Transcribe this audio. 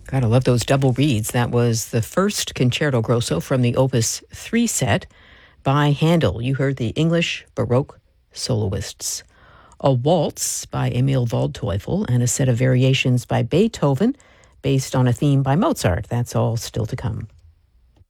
Gotta love those double reads. That was the first Concerto Grosso from the Opus 3 set by Handel. You heard the English Baroque soloists. A waltz by Emil Waldteufel and a set of variations by Beethoven based on a theme by Mozart. That's all still to come.